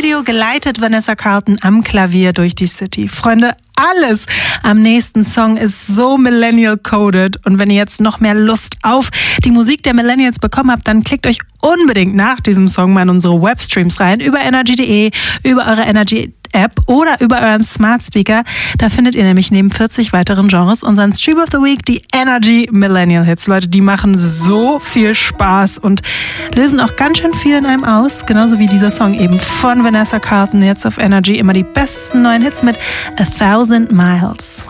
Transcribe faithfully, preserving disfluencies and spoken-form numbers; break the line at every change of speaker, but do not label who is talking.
Video geleitet Vanessa Carlton am Klavier durch die City. Freunde, alles am nächsten Song ist so millennial-coded. Und wenn ihr jetzt noch mehr Lust auf die Musik der Millennials bekommen habt, dann klickt euch unbedingt nach diesem Song mal in unsere Webstreams rein, über energy punkt de, über eure Energy-App oder über euren Smart Speaker. Da findet ihr nämlich neben vierzig weiteren Genres unseren Stream of the Week, die Energy Millennial Hits. Leute, die machen so viel Spaß und lösen auch ganz schön viel in einem aus. Genauso wie dieser Song eben von Vanessa Carlton, jetzt auf Energy. Immer die besten neuen Hits mit A Thousand Miles.